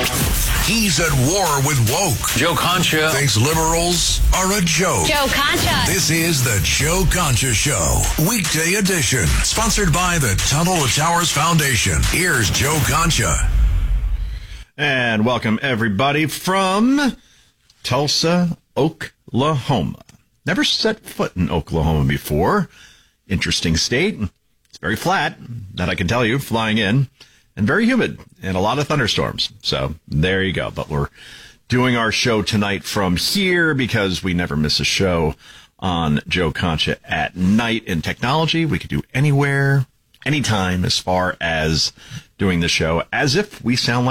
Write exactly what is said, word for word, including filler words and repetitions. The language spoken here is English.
He's at war with woke. Joe Concha thinks liberals are a joke. Joe Concha. This is the Joe Concha Show, weekday edition, sponsored by the Tunnel to Towers Foundation. Here's Joe Concha. And welcome, everybody, from Tulsa, Oklahoma. Never set foot in Oklahoma before. Interesting state. It's very flat, that I can tell you, flying in, and very humid, and a lot of thunderstorms. So there you go. But we're doing our show tonight from here because we never miss a show on Joe Concha at night. In technology, we could do anywhere, anytime, as far as doing the show as if we sound like